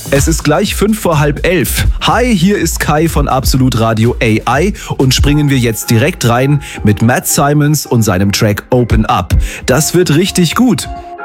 Es ist gleich 11:05. Hi, hier ist Kai von Absolut Radio AI und springen wir jetzt direkt rein mit Matt Simons und seinem Track Open Up. Das wird richtig gut.